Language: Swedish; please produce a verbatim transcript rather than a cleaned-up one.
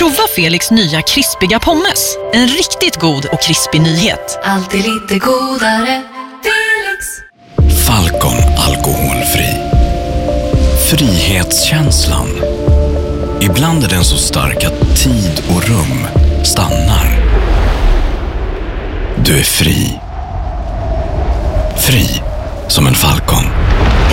Prova Felix nya krispiga pommes. En riktigt god och krispig nyhet. Alltid lite godare, Felix. Falcon alkoholfri. Frihetskänslan. Ibland är den så stark att tid och rum stannar. Du är fri. Fri som en falcon.